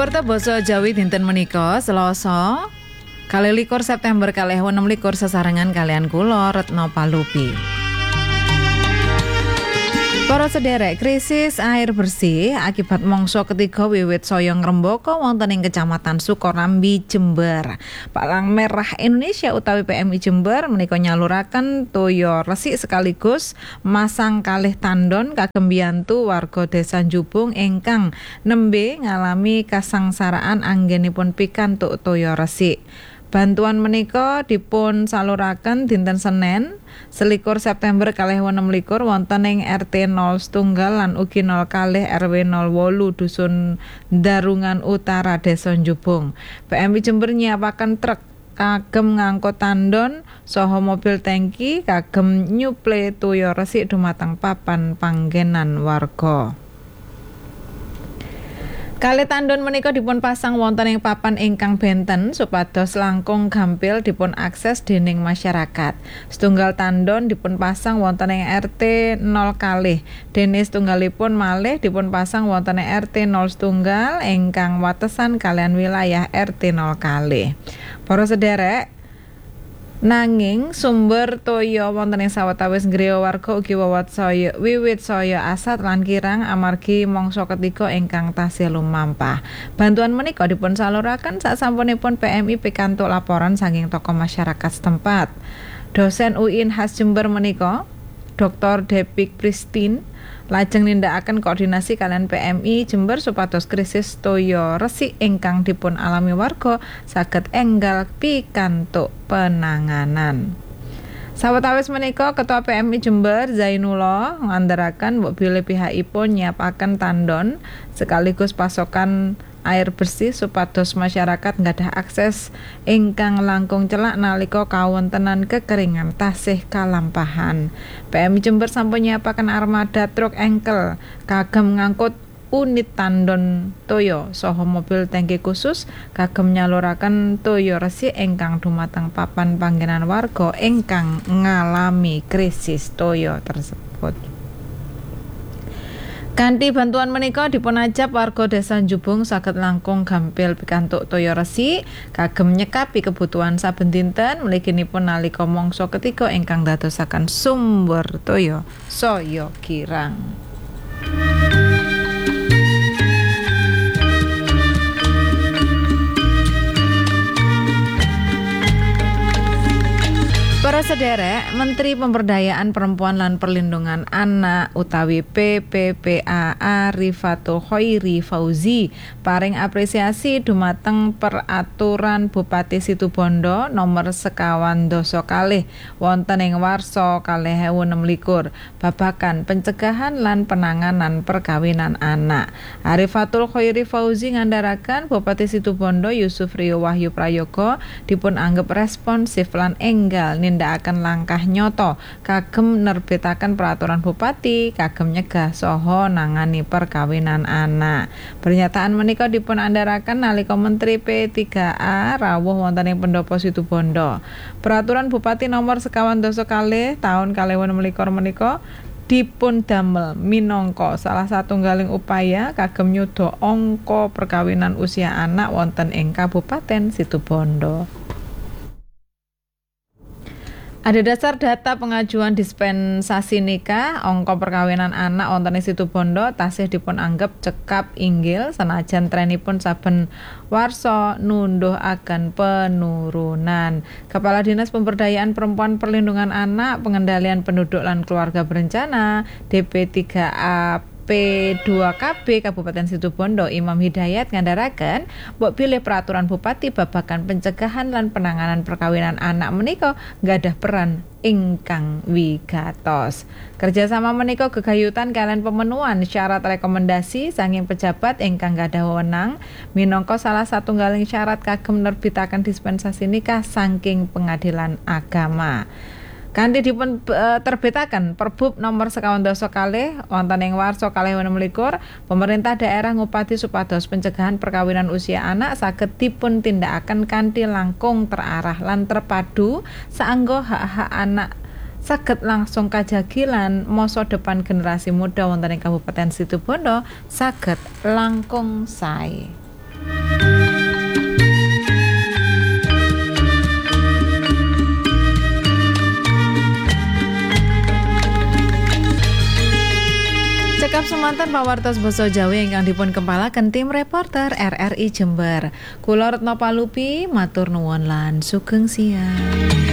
Warta Basa Jawi dinten menika Selasa 21 September 2016 sesarengan kalian kula Retno Palupi. Para sederek, krisis air bersih akibat mangsa ketiga wiwit saya ngrembaka wonten ing Kecamatan Sukorambi, Jember. Palang Merah Indonesia utawi PMI Jember menika nyaluraken toya resik sekaligus masang kalih tandon kagem mbiyantu warga Desa Jubung ingkang nembe ngalami kasangsaraan anggenipun pikantuk toya resik. Bantuan menika dipun saluraken dinten Senin 21 September 2016 wonten ing RT 01 lan ugi 02 RW 08 Dusun Darungan Utara Desa Jubung. PMI Jember nyiapaken truk kagem ngangkut tandon saha mobil tangki kagem nyuple toya resik dumateng papan panggenan warga. Kalih tandon menika dipun pasang wonten ing papan ingkang benten supados langkung gampil dipun akses dening masyarakat. Setunggal tandon dipun pasang wonten ing RT 0 dene setunggalipun malih dipun pasang wonten ing RT 01 ingkang watesan kalian wilayah RT 0. Para sederek, nanging sumber toya wonten ing sawetawis griya warga ugi wiwit saya asat lan kirang amargi mangsa ketiga ingkang tasih lumampah. Bantuan menika dipun saluraken sasampunipun PMI pikantuk laporan saking tokoh masyarakat setempat. Dosen UIN khas Jember menika Dr. Depik Pristin lajeng nindakaken koordinasi kalian PMI Jember supados krisis toya resik ingkang dipun alami warga saged enggal pikantuk penanganan. Sawetawis menika Ketua PMI Jember Zainullah ngandharaken mbok bilih pihakipun nyiapaken tandon sekaligus pasokan air bersih supados masyarakat nggadah akses ingkang langkung celak nalika kawontenan kekeringan tasih kalampahan. PMI Jember sampun nyiapaken armada truk engkel kagem ngangkut unit tandon toya saha mobil tangki khusus kagem nyaluraken toya resik ingkang dumateng papan panggenan warga ingkang ngalami krisis toya tersebut. Kanthi bantuan menika dipun ajab warga Desa Jubung saged langkung gampil pikantuk toya resik kagem nyekapi kebutuhan saben dinten mliginipun nalika mangsa ketiga ingkang dadosaken sumber toya saya kirang. Para sederek, Menteri Pemberdayaan Perempuan lan Perlindungan Anak utawi PPPA Arifatul Khairi Fauzi paring apresiasi dumateng peraturan Bupati Situbondo nomor 12 wonten ing Warsa 2016 babagan pencegahan lan penanganan perkawinan anak. Arifatul Khairi Fauzi ngandharaken Bupati Situbondo Yusuf Rio Wahyu Prayoga dipun anggap responsif lan enggal nindakaken langkah nyoto kagem nerbitaken peraturan bupati kagem nyegah saha nangani perkawinan anak. Pernyataan menika dipun andharaken nalika Menteri P3A rawuh wonten ing Pendopo Situbondo. Peraturan Bupati nomor 12 tahun 2016 menika dipun damel minangka salah satunggaling upaya kagem nyuda angka perkawinan usia anak wonten ing Kabupaten Situbondo. Ada dasar data pengajuan dispensasi nikah angka perkawinan anak wonten ing Situbondo tasih dipun anggap cekap inggil senajan trenipun saben warsa nunduhaken penurunan. Kepala Dinas Pemberdayaan Perempuan Perlindungan Anak Pengendalian Penduduk lan Keluarga Berencana DP3A P2KB Kabupaten Situbondo Imam Hidayat ngandharaken mbok pilih peraturan bupati babagan pencegahan lan penanganan perkawinan anak menika nggadah peran ingkang wigatos. Kerjasama menika gegayutan kalian pemenuhan syarat rekomendasi saking pejabat ingkang nggadah wewenang minangka salah satunggaling syarat kagem nerbitaken dispensasi nikah saking Pengadilan Agama. Kanthi dipun terbitaken Perbub nomor 11 wonten ing Warsa 2016, pemerintah daerah ngupati supados pencegahan perkawinan usia anak saged dipun tindakaken kanthi langkung terarah lan terpadu saengga hak-hak anak saged langsung kajagilan masa depan generasi muda wonten ing Kabupaten Situbondo saged langkung sae. Cekap semanten pawartos basa Jawi ingkang dipun kempalaken tim reporter RRI Jember. Kula Retno Palupi matur nuwun lan sugeng siang.